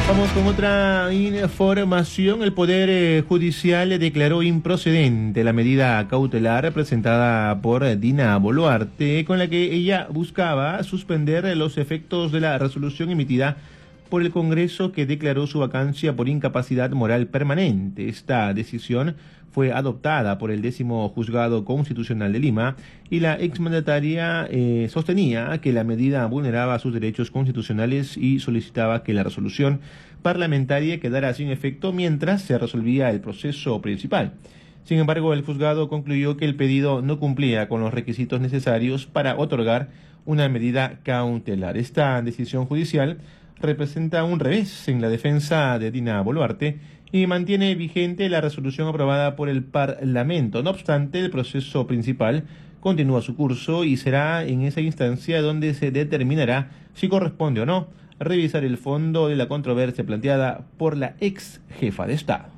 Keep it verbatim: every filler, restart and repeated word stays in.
Vamos con otra información. El Poder eh, Judicial declaró improcedente la medida cautelar presentada por Dina Boluarte, con la que ella buscaba suspender los efectos de la resolución emitida por el Congreso que declaró su vacancia por incapacidad moral permanente. Esta decisión fue adoptada por el décimo Juzgado Constitucional de Lima y la exmandataria eh, sostenía que la medida vulneraba sus derechos constitucionales y solicitaba que la resolución parlamentaria quedara sin efecto mientras se resolvía el proceso principal. Sin embargo, el juzgado concluyó que el pedido no cumplía con los requisitos necesarios para otorgar una medida cautelar. Esta decisión judicial representa un revés en la defensa de Dina Boluarte y mantiene vigente la resolución aprobada por el Parlamento. No obstante, el proceso principal continúa su curso y será en esa instancia donde se determinará si corresponde o no revisar el fondo de la controversia planteada por la ex jefa de Estado.